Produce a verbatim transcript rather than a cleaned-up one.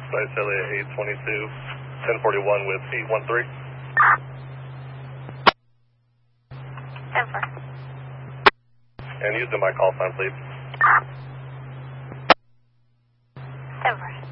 Visalia eight twenty-two, ten forty-one with eight one three. ten four. And using my call sign, please. ten four.